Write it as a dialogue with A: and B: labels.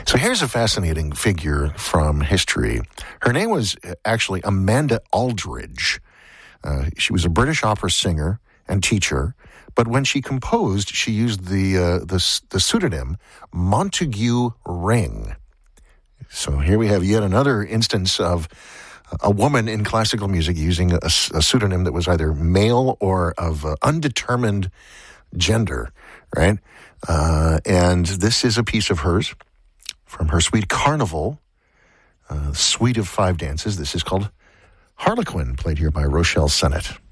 A: So here's a fascinating figure from history. Her name was actually Amanda Aldridge. She was a British opera singer and teacher, but when she composed, she used the pseudonym Montague Ring. So here we have yet another instance of a woman in classical music using a pseudonym that was either male or of undetermined gender, right? And this is a piece of hers from her suite Carnival, Suite of Five Dances. This is called Harlequin, played here by Rochelle Sennett.